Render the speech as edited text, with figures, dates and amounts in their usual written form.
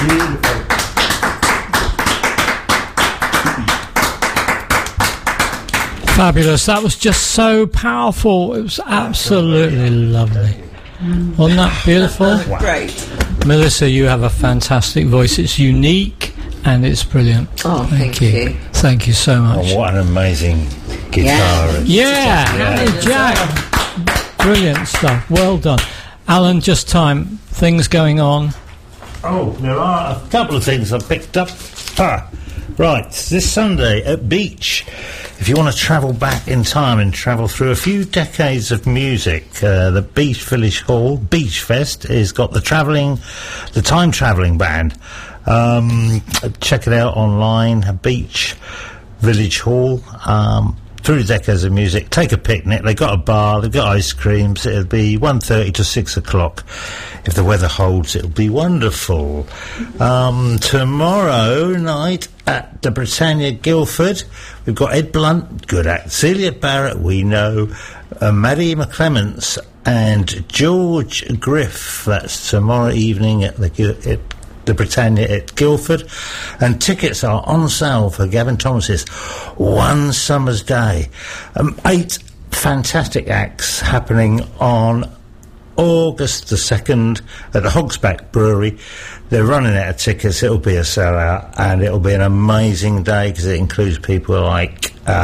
Beautiful. Fabulous. That was just so powerful. It was absolutely lovely. Wasn't that beautiful? Wow. Great. Melissa, you have a fantastic voice. It's unique and it's brilliant. Oh, thank you. Thank you so much. Oh, what an amazing guitar. Yeah, Hey, Jack. Brilliant stuff. Well done. Alan, just time. Things going on. Oh, there are a couple of things I've picked up. Right, this Sunday at Beach, if you want to travel back in time and travel through a few decades of music, the Beach Village Hall, Beach Fest, has got the time travelling band. Check it out online, Beach Village Hall. Through the decades of music, take a picnic. They've got a bar, they've got ice creams. It'll be 1:30 to 6 o'clock. If the weather holds, it'll be wonderful. Tomorrow night at the Britannia Guildford, we've got Ed Blunt, good act, Celia Barrett, we know, Maddie McClements and George Griff. That's tomorrow evening at the Britannia at Guildford, and tickets are on sale for Gavin Thomas's One Summer's Day. 8 fantastic acts happening on August the 2nd at the Hogsback Brewery. They're running out of tickets. It'll be a sellout, and it'll be an amazing day because it includes people like